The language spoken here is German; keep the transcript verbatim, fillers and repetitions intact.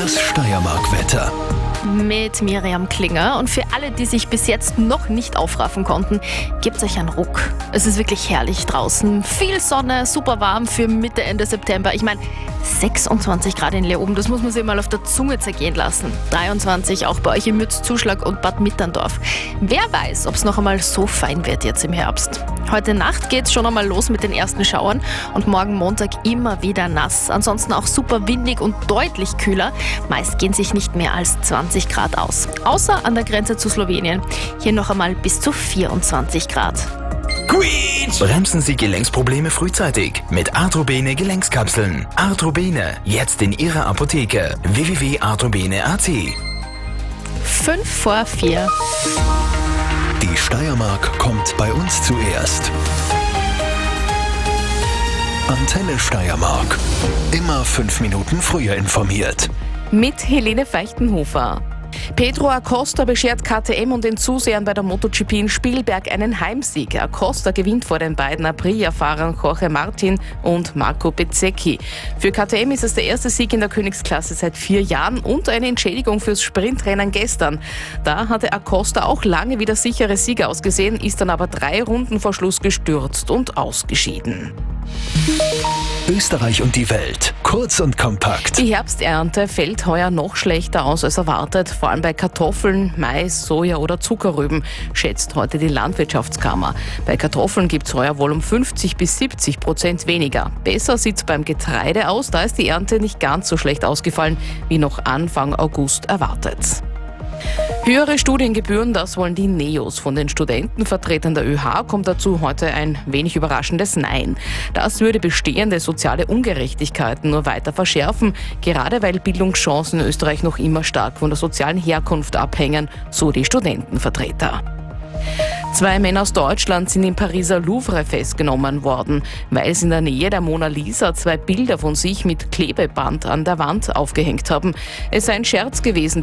Das Steiermark-Wetter. Mit Miriam Klinger. Und für alle, die sich bis jetzt noch nicht aufraffen konnten, gebt euch einen Ruck. Es ist wirklich herrlich draußen. Viel Sonne, super warm für Mitte, Ende September. Ich meine, sechsundzwanzig Grad in Leoben, das muss man sich mal auf der Zunge zergehen lassen. dreiundzwanzig auch bei euch in Mützzuschlag und Bad Mitterndorf. Wer weiß, ob es noch einmal so fein wird jetzt im Herbst. Heute Nacht geht es schon einmal los mit den ersten Schauern und morgen Montag immer wieder nass. Ansonsten auch super windig und deutlich kühler. Meist gehen sich nicht mehr als zwanzig Grad aus. Außer an der Grenze zu Slowenien. Hier noch einmal bis zu vierundzwanzig Grad. Quietsch! Bremsen Sie Gelenksprobleme frühzeitig mit Arthrobene Gelenkskapseln. Arthrobene, jetzt in Ihrer Apotheke. w w w punkt arthrobene punkt a t. Fünf vor vier. Die Steiermark kommt bei uns zuerst. Antenne Steiermark. Immer fünf Minuten früher informiert. Mit Helene Feichtenhofer. Pedro Acosta beschert K T M und den Zusehern bei der MotoGP in Spielberg einen Heimsieg. Acosta gewinnt vor den beiden Aprilia-Fahrern Jorge Martin und Marco Bezzecchi. Für K T M ist es der erste Sieg in der Königsklasse seit vier Jahren und eine Entschädigung fürs Sprintrennen gestern. Da hatte Acosta auch lange wie der sichere Sieger ausgesehen, ist dann aber drei Runden vor Schluss gestürzt und ausgeschieden. Österreich und die Welt. Kurz und kompakt. Die Herbsternte fällt heuer noch schlechter aus als erwartet, vor allem bei Kartoffeln, Mais, Soja oder Zuckerrüben, schätzt heute die Landwirtschaftskammer. Bei Kartoffeln gibt es heuer wohl um fünfzig bis siebzig Prozent weniger. Besser sieht es beim Getreide aus, da ist die Ernte nicht ganz so schlecht ausgefallen wie noch Anfang August erwartet. Höhere Studiengebühren, das wollen die Neos. Von den Studentenvertretern der ÖH kommt dazu heute ein wenig überraschendes Nein. Das würde bestehende soziale Ungerechtigkeiten nur weiter verschärfen, gerade weil Bildungschancen in Österreich noch immer stark von der sozialen Herkunft abhängen, so die Studentenvertreter. Zwei Männer aus Deutschland sind im Pariser Louvre festgenommen worden, weil sie in der Nähe der Mona Lisa zwei Bilder von sich mit Klebeband an der Wand aufgehängt haben. Es sei ein Scherz gewesen,